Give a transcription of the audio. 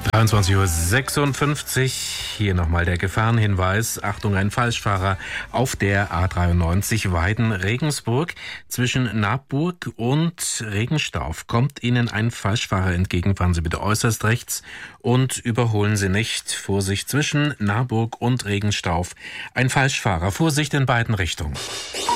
23:56 Uhr. Hier nochmal der Gefahrenhinweis. Achtung, ein Falschfahrer auf der A93 Weiden-Regensburg. Zwischen Nabburg und Regenstauf kommt Ihnen ein Falschfahrer entgegen. Fahren Sie bitte äußerst rechts und überholen Sie nicht. Vorsicht, zwischen Nabburg und Regenstauf ein Falschfahrer. Vorsicht in beiden Richtungen.